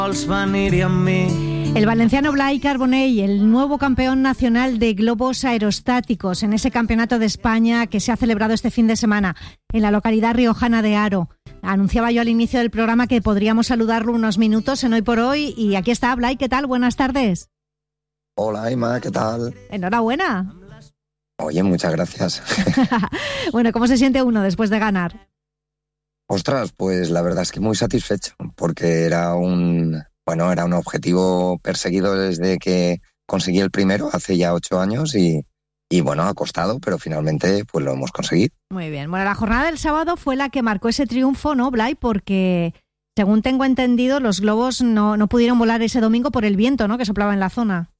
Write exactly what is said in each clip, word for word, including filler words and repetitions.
El valenciano Blai Carbonell, el nuevo campeón nacional de globos aerostáticos en ese campeonato de España que se ha celebrado este fin de semana en la localidad riojana de Haro. Anunciaba yo al inicio del programa que podríamos saludarlo unos minutos en Hoy por Hoy y aquí está. Blai, ¿qué tal? Buenas tardes. Hola, Emma, ¿qué tal? Enhorabuena. Oye, muchas gracias. Bueno, ¿cómo se siente uno después de ganar? Ostras, pues la verdad es que muy satisfecho, porque era un, bueno, era un objetivo perseguido desde que conseguí el primero hace ya ocho años y, y bueno, ha costado, pero finalmente pues lo hemos conseguido. Muy bien. Bueno, la jornada del sábado fue la que marcó ese triunfo, ¿no, Blai? Porque, según tengo entendido, los globos no, no pudieron volar ese domingo por el viento, ¿no?, que soplaba en la zona.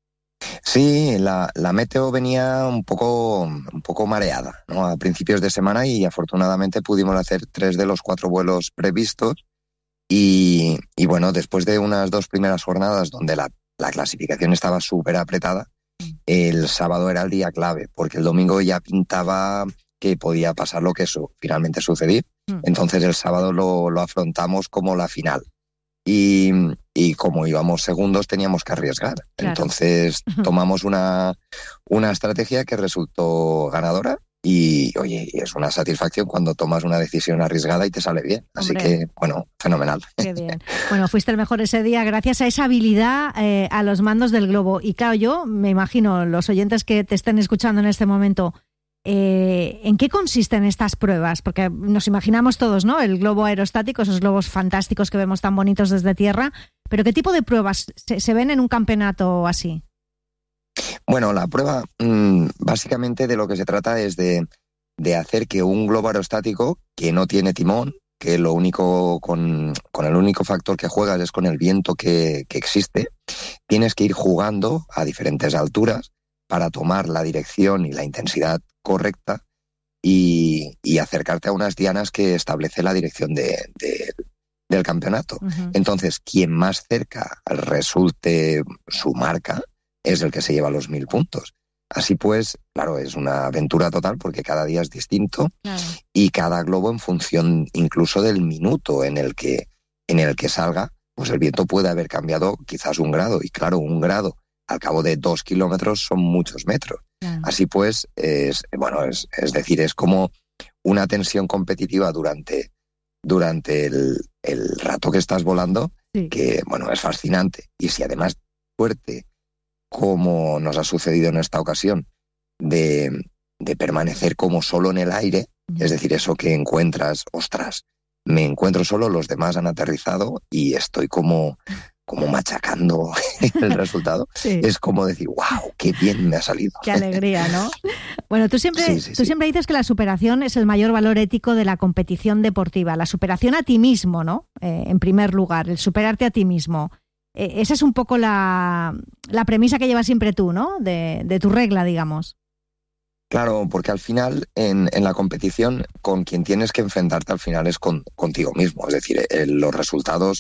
Sí, la, la meteo venía un poco, un poco mareada, ¿no?, a principios de semana y afortunadamente pudimos hacer tres de los cuatro vuelos previstos y, y bueno, después de unas dos primeras jornadas donde la, la clasificación estaba súper apretada, el sábado era el día clave porque el domingo ya pintaba que podía pasar lo que eso finalmente sucedió. Mm. Entonces el sábado lo, lo afrontamos como la final. Y, y como íbamos segundos teníamos que arriesgar. Claro. Entonces tomamos una, una estrategia que resultó ganadora y, oye, es una satisfacción cuando tomas una decisión arriesgada y te sale bien. Así Hombre. que, bueno, fenomenal. Qué bien. Bueno, fuiste el mejor ese día gracias a esa habilidad eh, a los mandos del globo. Y claro, yo me imagino, los oyentes que te estén escuchando en este momento, Eh, ¿en qué consisten estas pruebas? Porque nos imaginamos todos, ¿no?, el globo aerostático, esos globos fantásticos que vemos tan bonitos desde tierra, pero ¿qué tipo de pruebas se, se ven en un campeonato así? Bueno, la prueba mmm, básicamente de lo que se trata es de, de hacer que un globo aerostático que no tiene timón, que lo único con, con el único factor que juegas es con el viento que, que existe, tienes que ir jugando a diferentes alturas para tomar la dirección y la intensidad correcta y, y acercarte a unas dianas que establece la dirección de, de, del campeonato. Uh-huh. Entonces, quien más cerca resulte su marca es el que se lleva los mil puntos. Así pues, claro, es una aventura total porque cada día es distinto. Uh-huh. Y cada globo en función incluso del minuto en el que, en el que salga, pues el viento puede haber cambiado quizás un grado. Y claro, un grado al cabo de dos kilómetros son muchos metros. Claro. Así pues, es, bueno, es, es decir, es como una tensión competitiva durante, durante el, el rato que estás volando, sí. que, bueno, es fascinante. Y si además fuerte, como nos ha sucedido en esta ocasión, de, de permanecer como solo en el aire, uh-huh. es decir, eso que encuentras, ostras, me encuentro solo, los demás han aterrizado y estoy como... como machacando el resultado, sí. Es como decir, wow, qué bien me ha salido. Qué alegría, ¿no? Bueno, tú siempre, sí, sí, tú sí. siempre dices que la superación es el mayor valor ético de la competición deportiva, la superación a ti mismo, ¿no? Eh, en primer lugar, el superarte a ti mismo. Eh, esa es un poco la, la premisa que llevas siempre tú, ¿no? De, de tu regla, digamos. Claro, porque al final, en, en la competición, con quien tienes que enfrentarte al final es con, contigo mismo. Es decir, eh, los resultados...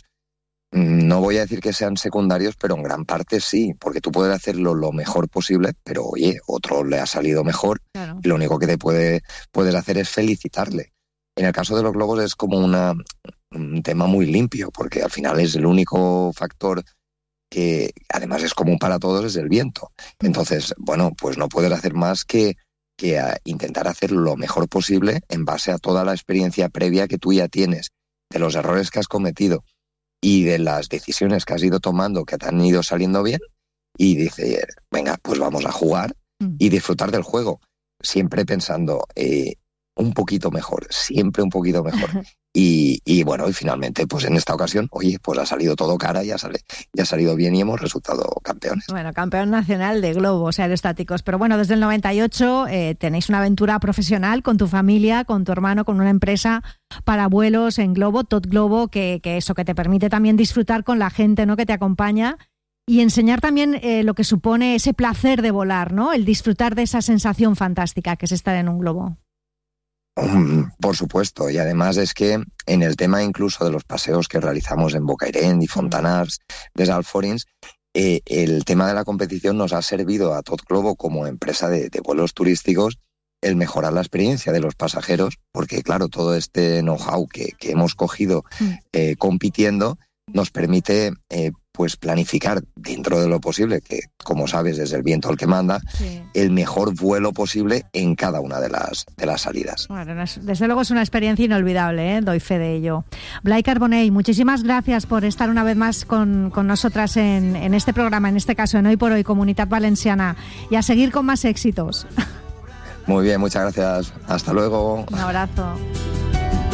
No voy a decir que sean secundarios, pero en gran parte sí, porque tú puedes hacerlo lo mejor posible, pero oye, otro le ha salido mejor, claro. Y lo único que te puede, puedes hacer es felicitarle. En el caso de los globos es como una, un tema muy limpio, porque al final es el único factor que además es común para todos, es el viento. Entonces, bueno, pues no puedes hacer más que, que intentar hacer lo mejor posible en base a toda la experiencia previa que tú ya tienes, de los errores que has cometido y de las decisiones que has ido tomando que te han ido saliendo bien, y dice, venga, pues vamos a jugar y disfrutar del juego, siempre pensando eh, un poquito mejor, siempre un poquito mejor. Y, y bueno, y finalmente, pues en esta ocasión, oye, pues ha salido todo cara, ya sale, ya ha salido bien y hemos resultado campeones. Bueno, campeón nacional de globos aerostáticos. Pero bueno, desde el noventa y ocho eh, tenéis una aventura profesional con tu familia, con tu hermano, con una empresa para vuelos en globo, Tot Globo, que, que eso, que te permite también disfrutar con la gente, ¿no?, que te acompaña y enseñar también eh, lo que supone ese placer de volar, ¿no?, el disfrutar de esa sensación fantástica que es estar en un globo. Um, por supuesto, y además es que en el tema incluso de los paseos que realizamos en Bocairent y Fontanars, desde Alforins, eh, el tema de la competición nos ha servido a Tot Globo como empresa de, de vuelos turísticos el mejorar la experiencia de los pasajeros, porque claro, todo este know-how que, que hemos cogido eh, compitiendo, nos permite eh, pues planificar dentro de lo posible, que como sabes es el viento el que manda, sí. el mejor vuelo posible en cada una de las, de las salidas. Bueno, desde luego es una experiencia inolvidable, ¿eh? Doy fe de ello. Blai Carbonell, muchísimas gracias por estar una vez más con, con nosotras en, en este programa, en este caso en Hoy por Hoy, Comunitat Valenciana, y a seguir con más éxitos. Muy bien, muchas gracias. Hasta luego. Un abrazo.